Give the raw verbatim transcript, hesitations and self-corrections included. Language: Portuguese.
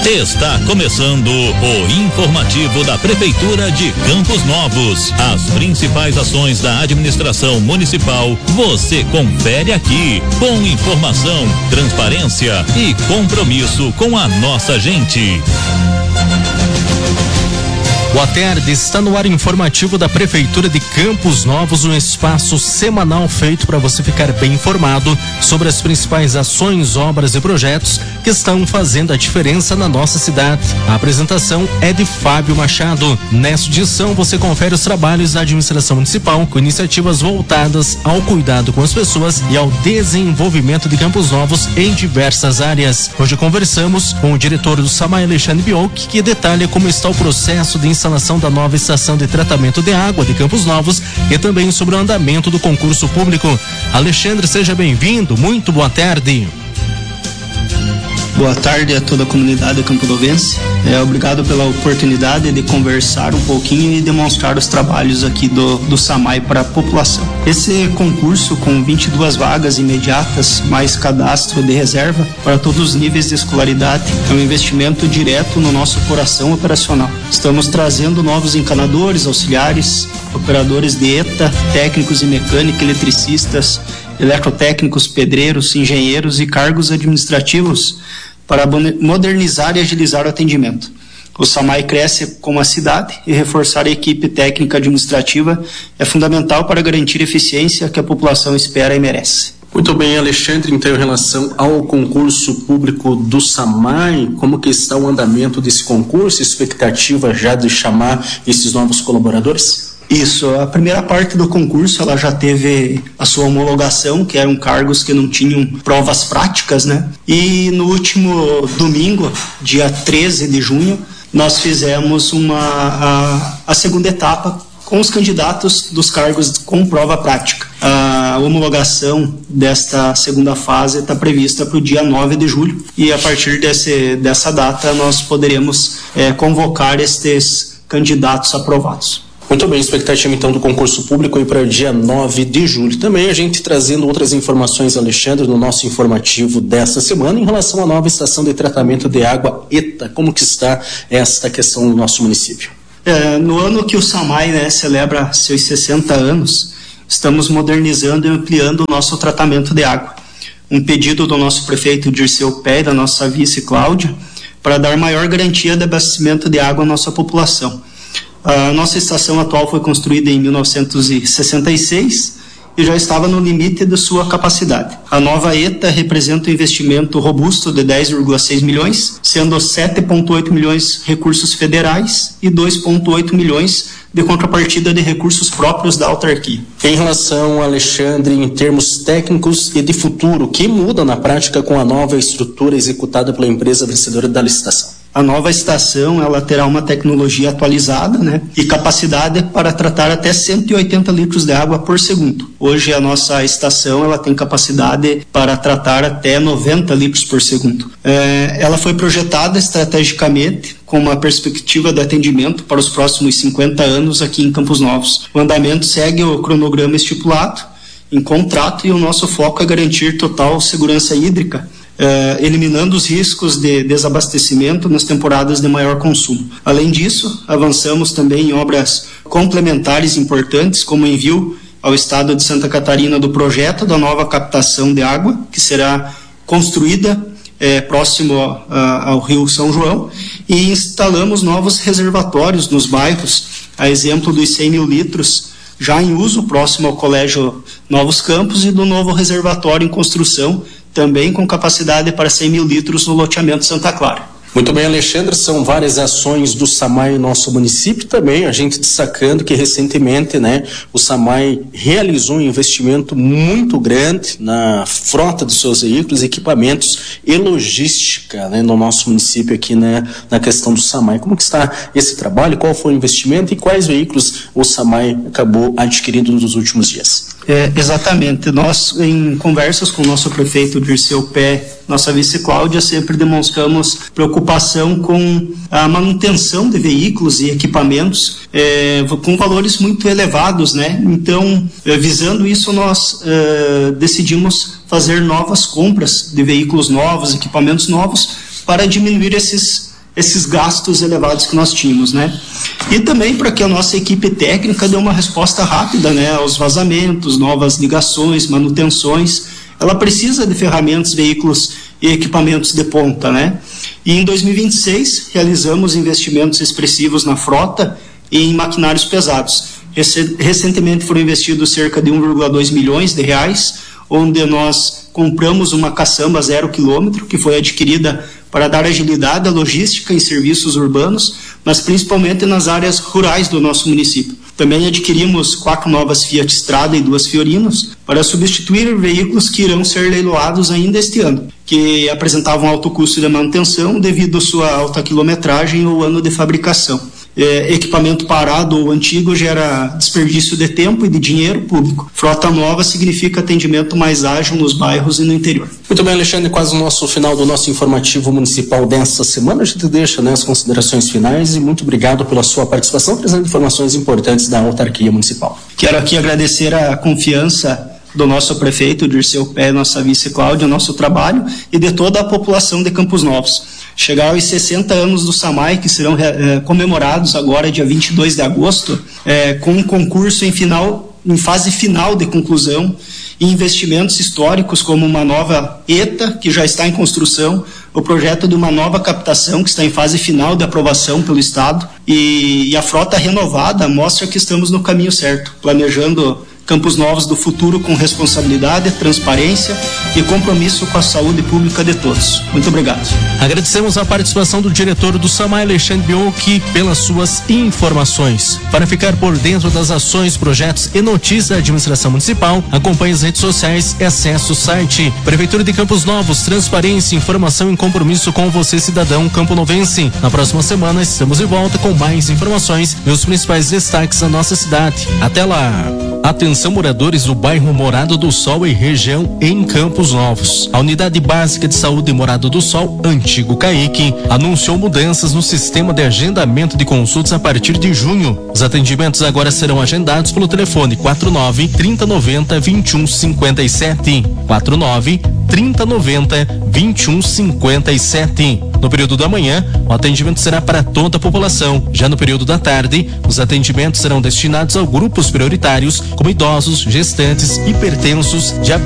Está começando o informativo da Prefeitura de Campos Novos. As principais ações da administração municipal você confere aqui, com informação, transparência e compromisso com a nossa gente. Boa tarde, está no ar informativo da Prefeitura de Campos Novos, um espaço semanal feito para você ficar bem informado sobre as principais ações, obras e projetos que estão fazendo a diferença na nossa cidade. A apresentação é de Fábio Machado. Nesta edição você confere os trabalhos da administração municipal com iniciativas voltadas ao cuidado com as pessoas e ao desenvolvimento de Campos Novos em diversas áreas. Hoje conversamos com o diretor do SAMAI, Alexandre Biolk, que detalha como está o processo de instalação da nova estação de tratamento de água de Campos Novos e também sobre o andamento do concurso público. Alexandre, seja bem-vindo, muito boa tarde. Boa tarde a toda a comunidade camponovense. É, obrigado pela oportunidade de conversar um pouquinho e demonstrar os trabalhos aqui do, do SAMAI para a população. Esse concurso, com vinte e duas vagas imediatas, mais cadastro de reserva para todos os níveis de escolaridade, é um investimento direto no nosso coração operacional. Estamos trazendo novos encanadores, auxiliares, operadores de ETA, técnicos em mecânica, eletricistas, eletrotécnicos, pedreiros, engenheiros e cargos administrativos para modernizar e agilizar o atendimento. O SAMAI cresce como a cidade e reforçar a equipe técnica administrativa é fundamental para garantir a eficiência que a população espera e merece. Muito bem, Alexandre, então em relação ao concurso público do SAMAI, como que está o andamento desse concurso, expectativa já de chamar esses novos colaboradores? Isso, a primeira parte do concurso ela já teve a sua homologação, que eram cargos que não tinham provas práticas, né? E no último domingo, dia treze de junho, nós fizemos uma, a, a segunda etapa com os candidatos dos cargos com prova prática. A homologação desta segunda fase está prevista para o dia nove de julho e a partir desse, dessa data nós poderemos é, convocar estes candidatos aprovados. Muito bem, expectativa então do concurso público aí para o dia nove de julho. Também a gente trazendo outras informações, Alexandre, no nosso informativo desta semana em relação à nova estação de tratamento de água ETA. Como que está esta questão no nosso município? É, no ano que o SAMAI, né, celebra seus sessenta anos, estamos modernizando e ampliando o nosso tratamento de água. Um pedido do nosso prefeito Dirceu Pé e da nossa vice Cláudia para dar maior garantia de abastecimento de água à nossa população. A nossa estação atual foi construída em mil novecentos e sessenta e seis e já estava no limite de sua capacidade. A nova ETA representa um investimento robusto de dez vírgula seis milhões, sendo sete vírgula oito milhões recursos federais e dois vírgula oito milhões de contrapartida de recursos próprios da autarquia. Em relação, Alexandre, em termos técnicos e de futuro, o que muda na prática com a nova estrutura executada pela empresa vencedora da licitação? A nova estação ela terá uma tecnologia atualizada, né, e capacidade para tratar até cento e oitenta litros de água por segundo. Hoje a nossa estação ela tem capacidade para tratar até noventa litros por segundo. É, ela foi projetada estrategicamente com uma perspectiva de atendimento para os próximos cinquenta anos aqui em Campos Novos. O andamento segue o cronograma estipulado em contrato e o nosso foco é garantir total segurança hídrica, Uh, eliminando os riscos de desabastecimento nas temporadas de maior consumo. Além disso, avançamos também em obras complementares importantes, como o envio ao estado de Santa Catarina do projeto da nova captação de água, que será construída eh, próximo uh, ao Rio São João, e instalamos novos reservatórios nos bairros, a exemplo dos cem mil litros já em uso próximo ao Colégio Novos Campos e do novo reservatório em construção, também com capacidade para cem mil litros no loteamento Santa Clara. Muito bem, Alexandre, são várias ações do SAMAI em nosso município também, a gente destacando que recentemente, né, o SAMAI realizou um investimento muito grande na frota dos seus veículos, equipamentos e logística, né, no nosso município aqui, né, na questão do SAMAI. Como que está esse trabalho, qual foi o investimento e quais veículos o SAMAI acabou adquirindo nos últimos dias? É, exatamente, nós em conversas com o nosso prefeito Dirceu Pé, nossa vice Cláudia, sempre demonstramos preocupação com a manutenção de veículos e equipamentos é, com valores muito elevados, né? Então, é, visando isso, nós é, decidimos fazer novas compras de veículos novos, equipamentos novos, para diminuir esses esses gastos elevados que nós tínhamos, né? E também para que a nossa equipe técnica dê uma resposta rápida, né, aos vazamentos, novas ligações, manutenções. Ela precisa de ferramentas, veículos e equipamentos de ponta, né? E em dois mil e vinte e seis realizamos investimentos expressivos na frota e em maquinários pesados. Recentemente foram investidos cerca de um vírgula dois milhões de reais, onde nós compramos uma caçamba zero quilômetro, que foi adquirida para dar agilidade à logística em serviços urbanos, mas principalmente nas áreas rurais do nosso município. Também adquirimos quatro novas Fiat Strada e duas Fiorinos para substituir veículos que irão ser leiloados ainda este ano, que apresentavam alto custo de manutenção devido à sua alta quilometragem ou ano de fabricação. É, equipamento parado ou antigo gera desperdício de tempo e de dinheiro público. Frota nova significa atendimento mais ágil nos bairros e no interior. Muito bem, Alexandre, quase o nosso final do nosso informativo municipal dessa semana. A gente deixa, né, as considerações finais e muito obrigado pela sua participação, trazendo informações importantes da autarquia municipal. Quero aqui agradecer a confiança do nosso prefeito, Dirceu Pé, nossa vice Cláudia, nosso trabalho e de toda a população de Campos Novos. Chegar aos sessenta anos do SAMAI, que serão é, comemorados agora, dia vinte e dois de agosto, é, com um concurso em, final, em fase final de conclusão e investimentos históricos como uma nova ETA, que já está em construção, o projeto de uma nova captação, que está em fase final de aprovação pelo Estado, e, e a frota renovada mostra que estamos no caminho certo, planejando Campos Novos do futuro com responsabilidade, transparência e compromisso com a saúde pública de todos. Muito obrigado. Agradecemos a participação do diretor do SAMAI, Alexandre Bianchi, pelas suas informações. Para ficar por dentro das ações, projetos e notícias da administração municipal, acompanhe as redes sociais e acesse o site. Prefeitura de Campos Novos, transparência, informação e compromisso com você, cidadão camponovense. Na próxima semana estamos de volta com mais informações e os principais destaques da nossa cidade. Até lá! Atenção, moradores do bairro Morada do Sol e região em Campos Novos. A Unidade Básica de Saúde Morada do Sol, antigo CAIC, anunciou mudanças no sistema de agendamento de consultas a partir de junho. Os atendimentos agora serão agendados pelo telefone quatro nove, trinta, noventa, vinte e um, cinquenta e sete. quatro nove, trinta, noventa, vinte e um, cinquenta e sete. No período da manhã, o atendimento será para toda a população. Já no período da tarde, os atendimentos serão destinados a grupos prioritários, como idosos, gestantes, hipertensos, diabéticos,